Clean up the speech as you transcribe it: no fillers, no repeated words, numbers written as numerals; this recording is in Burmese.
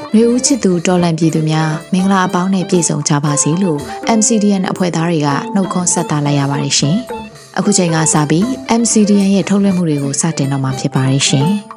ရေဦးချစ်သူတော်လန်ပြည်သူများမင်္ဂလာအပေါင်းနဲ့ပြည့်စုံကြပါစေလို့ MCDN အဖွဲ့သားတွေကနှုတ်ခွန်းဆက်သလိုက်ရပါတယ်ရှင်။အခုချိန်ကစပြီး MCDN ရဲ့ထုတ်လွှင့်မှုတွေကိုစတင်တော့မှာဖြစ်ပါတယ်ရှင်။